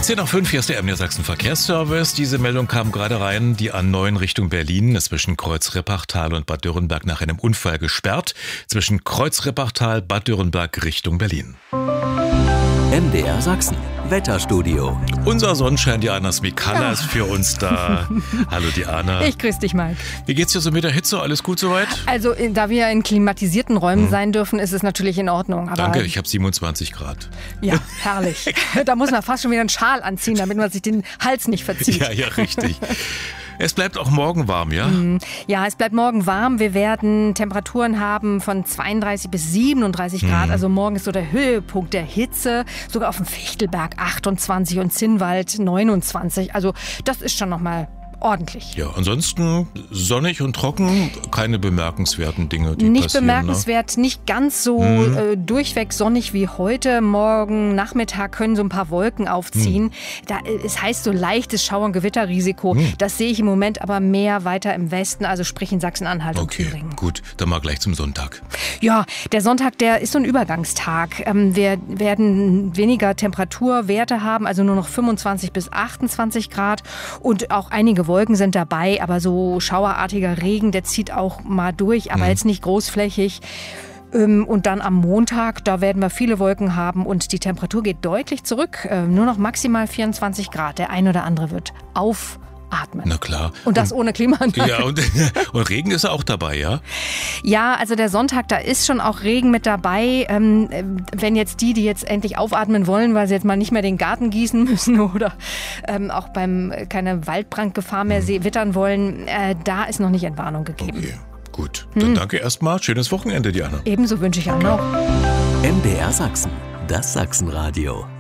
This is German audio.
10 nach 5, hier ist der MDR Sachsen Verkehrsservice. Diese Meldung kam gerade rein. Die A9 Richtung Berlin ist zwischen Kreuz-Rippachtal und Bad Dürrenberg nach einem Unfall gesperrt. Zwischen Kreuz-Rippachtal, Bad Dürrenberg Richtung Berlin. MDR Sachsen, Wetterstudio. Unser Sonnenschein, Diana Smikalla, ist für uns da. Hallo Diana. Ich grüße dich, Mike. Wie geht's dir so mit der Hitze? Alles gut soweit? Also, da wir in klimatisierten Räumen sein dürfen, ist es natürlich in Ordnung. Aber Danke, ich habe 27 Grad. Ja, herrlich. Da muss man fast schon wieder einen Schal anziehen, damit man sich den Hals nicht verzieht. Ja, richtig. Es bleibt auch morgen warm, ja? Ja, es bleibt morgen warm. Wir werden Temperaturen haben von 32 bis 37 Grad. Also morgen ist so der Höhepunkt der Hitze. Sogar auf dem Fichtelberg 28 und Zinnwald 29. Also das ist schon nochmal ordentlich. Ja, ansonsten sonnig und trocken, keine bemerkenswerten Dinge, die nicht passieren. Bemerkenswert, nicht ganz so durchweg sonnig wie heute. Morgen Nachmittag können so ein paar Wolken aufziehen. Es heißt so leichtes Schauer- und Gewitterrisiko. Das sehe ich im Moment aber mehr weiter im Westen, also sprich in Sachsen-Anhalt und Thüringen. Gut, dann mal gleich zum Sonntag. Ja, der Sonntag, der ist so ein Übergangstag. Wir werden weniger Temperaturwerte haben, also nur noch 25 bis 28 Grad und auch einige Wolken sind dabei, aber so schauerartiger Regen, der zieht auch mal durch, aber jetzt nicht großflächig. Und dann am Montag, da werden wir viele Wolken haben und die Temperatur geht deutlich zurück. Nur noch maximal 24 Grad. Der ein oder andere wird aufatmen. Na klar. Und das ohne Klimaanlage. Ja, und Regen ist auch dabei, ja? Ja, also der Sonntag, da ist schon auch Regen mit dabei. Wenn jetzt die jetzt endlich aufatmen wollen, weil sie jetzt mal nicht mehr den Garten gießen müssen oder auch keine Waldbrandgefahr mehr wittern wollen, da ist noch nicht Entwarnung gegeben. Okay, gut. Dann danke erstmal. Schönes Wochenende, Diana. Ebenso wünsche ich auch noch. MDR Sachsen, das Sachsenradio.